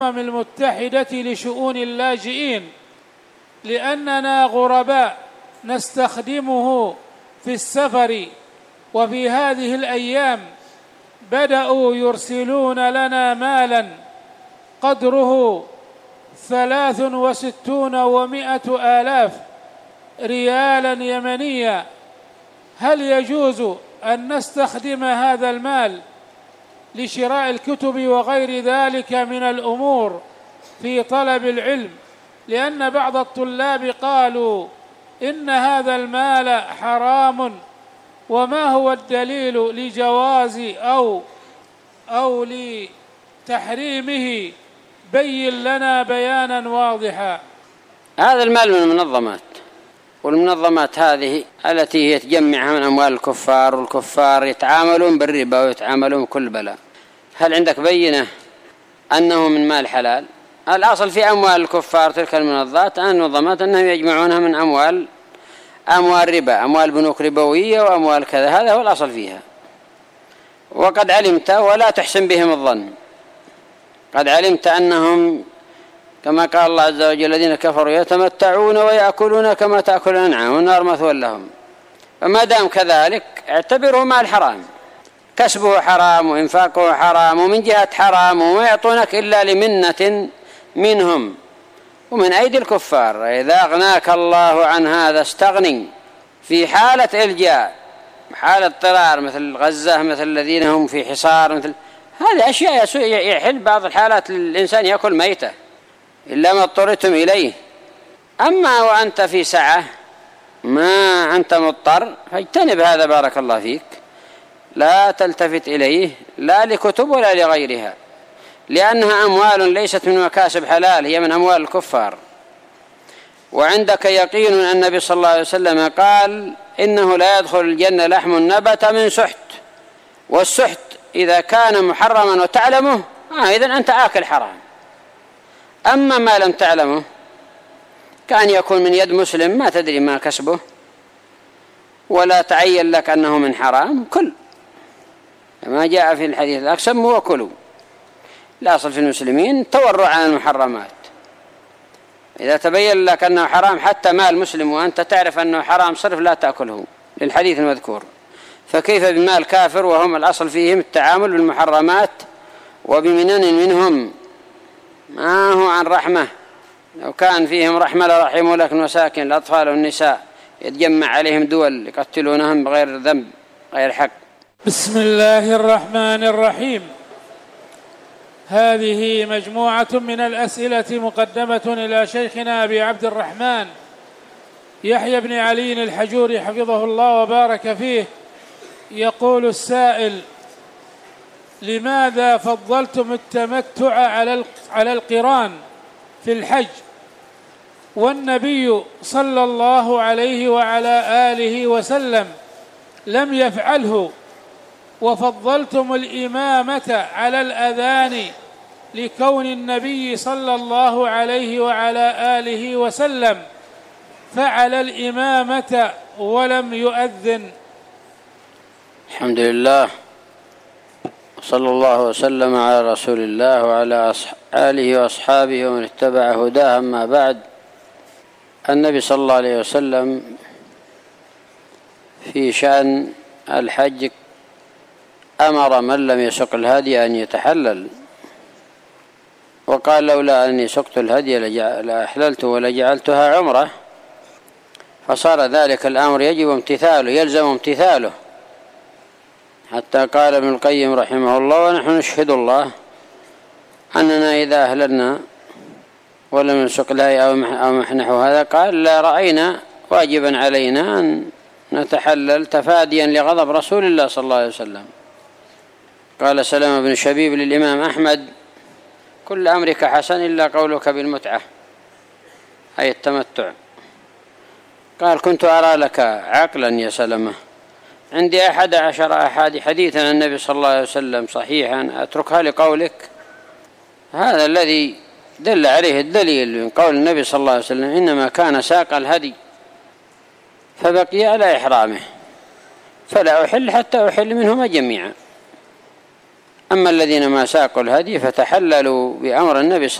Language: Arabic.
المتحدة لشؤون اللاجئين، لأننا غرباء نستخدمه في السفر، وفي هذه الأيام بدأوا يرسلون لنا مالا قدره 63,100 ريالا يمنيا. هل يجوز أن نستخدم هذا المال لشراء الكتب وغير ذلك من الأمور في طلب العلم؟ لأن بعض الطلاب قالوا إن هذا المال حرام، وما هو الدليل لجواز أو لتحريمه؟ بين لنا بيانا واضحا. هذا المال من المنظمات، والمنظمات هذه التي هي تجمعها من أموال الكفار، والكفار يتعاملون بالربا ويتعاملون كل بلاء. هل عندك بينة أنه من مال حلال؟ الأصل في أموال الكفار تلك المنظمات أنهم يجمعونها من أموال ربا، أموال بنوك ربوية وأموال كذا، هذا هو الأصل فيها. وقد علمت ولا تحسن بهم الظن، قد علمت أنهم كما قال الله عز وجل الذين كفروا يتمتعون ويأكلون كما تأكل الأنعام والنار مثوى لهم. فما دام كذلك اعتبره مال حرام، كسبه حرام وإنفاقه حرام، ومن جهة حرام وما يعطونك إلا لمنة منهم ومن أيدي الكفار. إذا أغناك الله عن هذا استغني في حالة إلجاء، حالة اضطرار، مثل غزة، مثل الذين هم في حصار، مثل هذه أشياء يحل بعض الحالات الإنسان يأكل ميتة إلا ما اضطرتم إليه. أما وأنت في سعة ما أنت مضطر فاجتنب هذا بارك الله فيك، لا تلتفت إليه لا لكتب ولا لغيرها، لأنها أموال ليست من مكاسب حلال، هي من أموال الكفار. وعندك يقين أن النبي صلى الله عليه وسلم قال إنه لا يدخل الجنة لحم نبت من سحت، والسحت إذا كان محرما وتعلمه إذن أنت آكل حرام. أما ما لم تعلمه كان يكون من يد مسلم ما تدري ما كسبه ولا تعين لك أنه من حرام، كل ما جاء في الحديث الأقسموا وكلوا. الأصل في المسلمين تورع عن المحرمات. إذا تبين لك أنه حرام حتى مال مسلم وأنت تعرف أنه حرام صرف لا تأكله للحديث المذكور، فكيف بمال كافر وهم الأصل فيهم التعامل بالمحرمات وبمنن منهم؟ ما هو عن رحمة، لو كان فيهم رحمة لرحموا لكن مساكن الأطفال والنساء يتجمع عليهم دول يقتلونهم بغير ذنب غير حق. بسم الله الرحمن الرحيم. هذه مجموعة من الأسئلة مقدمة إلى شيخنا أبي عبد الرحمن يحيى بن علي الحجوري حفظه الله وبارك فيه. يقول السائل: لماذا فضلتم التمتع على القران في الحج، والنبي صلى الله عليه وعلى آله وسلم لم يفعله، وفضلتم الإمامة على الأذان لكون النبي صلى الله عليه وعلى آله وسلم فعل الإمامة ولم يؤذن؟ الحمد لله، صلى الله وسلم على رسول الله وعلى آله وأصحابه ومن اتبع هداه. أما بعد، النبي صلى الله عليه وسلم في شأن الحج أمر من لم يسق الهدي أن يتحلل، وقال: لولا أني سقت الهدي لأحللت ولجعلتها عمرة. فصار ذلك الأمر يجب امتثاله، يلزم امتثاله، حتى قال ابن القيم رحمه الله: ونحن نشهد الله أننا إذا أهللنا ولم نسق الهدي أو نحو هذا، قال: لا رأينا واجبا علينا أن نتحلل تفاديا لغضب رسول الله صلى الله عليه وسلم. قال سلام بن شبيب للإمام أحمد: كل أمرك حسن إلا قولك بالمتعة، أي التمتع. قال: كنت أرى لك عقلا يا سلمة، عندي 11 حديثا عن النبي صلى الله عليه وسلم صحيحا أتركها لقولك؟ هذا الذي دل عليه الدليل من قول النبي صلى الله عليه وسلم: إنما كان ساق الهدي فبقي على إحرامه، فلا أحل حتى أحل منهما جميعا. أما الذين ما ساقوا الهدي فتحللوا بأمر النبي